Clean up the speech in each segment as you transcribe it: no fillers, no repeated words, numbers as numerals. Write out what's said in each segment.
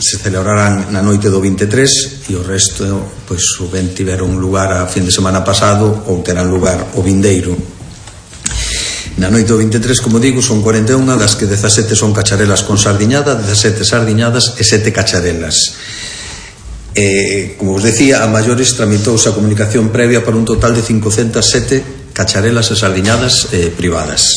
se celebrarán na noite do 23 e o resto, pois, o ben tiveron lugar a fin de semana pasado ou terán lugar o vindeiro. Na noite do 23, como digo, son 41, das que 17 son cacharelas con sardiñada, 17 sardiñadas e 7 cacharelas. Como os decía, a maiores tramitouse a comunicación previa para un total de 507 cacharelas e sardiñadas privadas.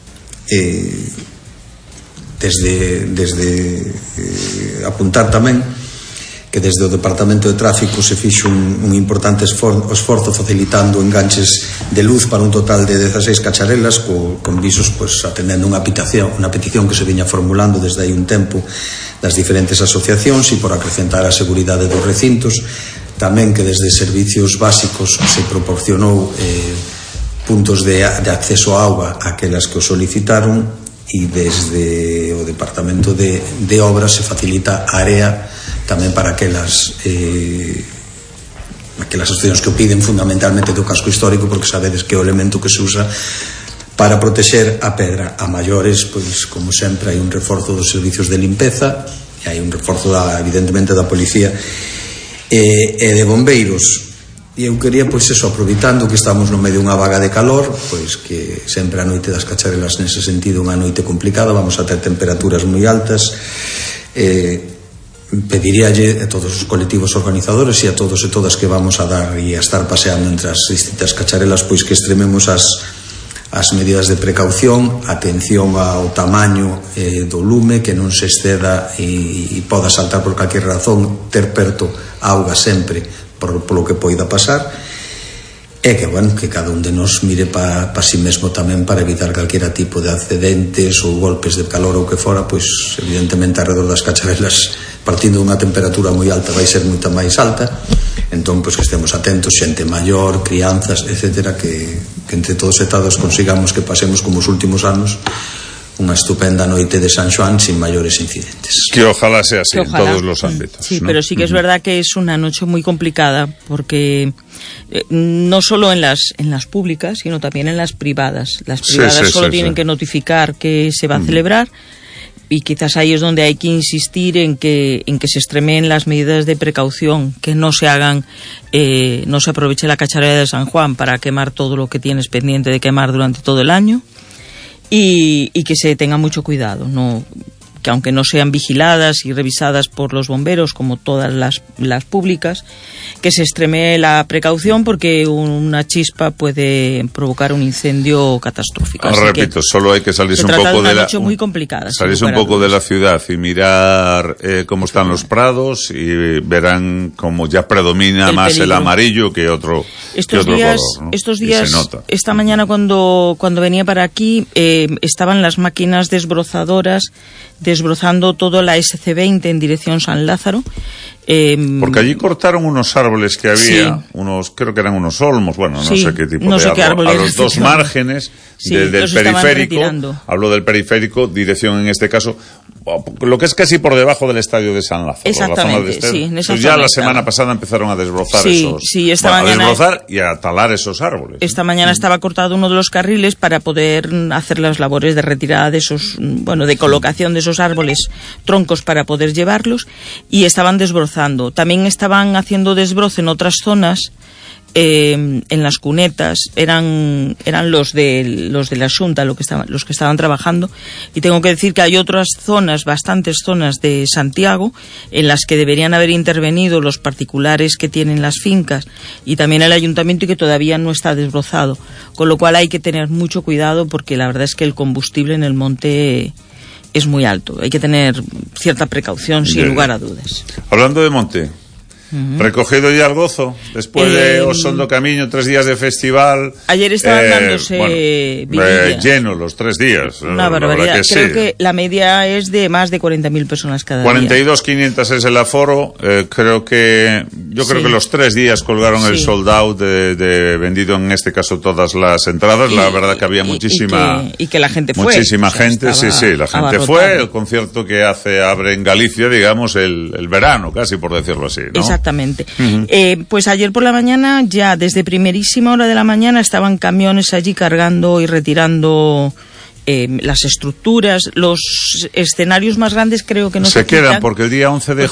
Desde apuntar tamén que desde o Departamento de Tráfico se fixo un importante esforzo facilitando enganches de luz para un total de 16 cacharelas con visos, pues, atendendo unha petición que se viña formulando desde hai un tempo das diferentes asociacións e por acrecentar a seguridade dos recintos. Tamén que desde servicios básicos se proporcionou puntos de acceso a auga aquelas que o solicitaron, e desde o Departamento de Obras se facilita a area tamén para aquelas asociacións que o piden, fundamentalmente do casco histórico, porque sabedes que é o elemento que se usa para protexer a pedra. A maiores, pois, como sempre, hai un reforzo dos servicios de limpeza e hai un reforzo evidentemente da policía e de bombeiros. E eu quería, pois, eso, aproveitando que estamos no medio dunha vaga de calor, pois que sempre a noite das cacharelas nese sentido unha noite complicada, vamos a ter temperaturas moi altas. Pediríalle a todos os colectivos organizadores e a todos e todas que vamos a dar e a estar paseando entre as distintas cacharelas, pois que extrememos as medidas de precaución, atención ao tamaño do lume, que non se exceda e poda saltar por calquer razón, ter perto auga sempre polo que poida pasar, e que, bueno, que cada un de nos mire para si mesmo tamén para evitar calquera tipo de accidentes ou golpes de calor ou que fora, pois evidentemente alrededor das cacharelas, partindo dunha temperatura moi alta, vai ser moita máis alta. Entón, pois que estemos atentos, xente maior, crianzas, etcétera, que entre todos e todas consigamos que pasemos como os últimos anos unha estupenda noite de San Xoán sin mayores incidentes. Que ojalá sea así en todos los ámbitos. Sí, ¿no? Pero sí que es verdad que es una noche muy complicada porque no solo en las públicas, sino también en las privadas. Las privadas solo tienen que notificar que se va a celebrar, y quizás ahí es donde hay que insistir en que se extremeen las medidas de precaución, que no se hagan, no se aproveche la cacharela de San Juan para quemar todo lo que tienes pendiente de quemar durante todo el año. Y que se tenga mucho cuidado, que aunque no sean vigiladas y revisadas por los bomberos como todas las públicas, que se extremee la precaución porque una chispa puede provocar un incendio catastrófico. Repito, solo hay que salirse un poco de muy complicada, salirse un poco de la ciudad y mirar cómo están los prados y verán cómo ya predomina más el amarillo que otro color, ¿no? Estos días, esta mañana cuando venía para aquí, estaban las máquinas desbrozadoras desbrozando todo la SC20 en dirección San Lázaro. Porque allí cortaron unos árboles que había, creo que eran unos olmos, bueno, no sé qué tipo de árbol, a los dos márgenes del periférico. Hablo del periférico, dirección en este caso, lo que es casi por debajo del estadio de San Lázaro. Exactamente, pues ya la semana pasada empezaron a desbrozar a desbrozar y a talar esos árboles. Esta mañana estaba cortado uno de los carriles para poder hacer las labores de retirada de esos, de colocación de esos árboles, troncos para poder llevarlos, y estaban desbrozando. También estaban haciendo desbroce en otras zonas, en las cunetas, eran los de la Xunta los que estaban trabajando, y tengo que decir que hay otras zonas, bastantes zonas de Santiago, en las que deberían haber intervenido los particulares que tienen las fincas y también el ayuntamiento, y que todavía no está desbrozado, con lo cual hay que tener mucho cuidado porque la verdad es que el combustible en el monte es muy alto. Hay que tener cierta precaución, sin lugar a dudas. Hablando de monte, recogido ya el gozo después de Osondo Camiño, 3 días de festival. Ayer estaban dándose lleno los 3 días. Una barbaridad. Creo que la media es de más de 40.000 personas cada día. 42.500 es el aforo. Creo que los 3 días colgaron el sold out de vendido, en este caso todas las entradas. La verdad que había muchísima y que la gente fue. Muchísima gente, la gente fue. El concierto que abre en Galicia, digamos, el verano, casi por decirlo así, ¿no? Exactamente. Pues ayer por la mañana, ya desde primerísima hora de la mañana, estaban camiones allí cargando y retirando las estructuras. Los escenarios más grandes creo que no se quedan, porque el día 11 de